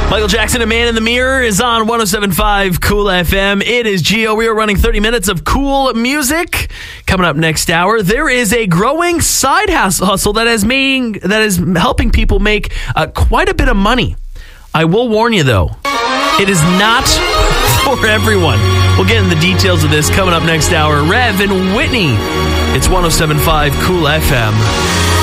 Michael Jackson, A Man in the Mirror, is on 107.5 Cool FM. It is Gio. We are running 30 minutes of cool music. Coming up next hour, there is a growing side hustle that is helping people make quite a bit of money. I will warn you, though, it is not for everyone. We'll get into the details of this coming up next hour. Rev and Whitney. It's 107.5 Cool FM.